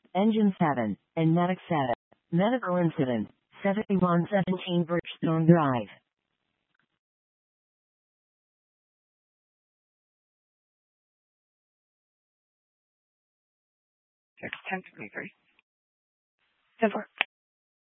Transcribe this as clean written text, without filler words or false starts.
Engine 7, and Medic 7. Medical incident, 7117 Birchstone Drive. 10:23. 10-4.